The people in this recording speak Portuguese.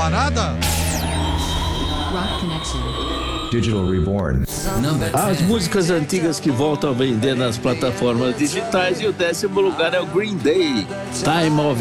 parada? Rock Connection. Digital Reborn. As músicas antigas que voltam a vender nas plataformas digitais, e o 10º lugar é o Green Day, Time of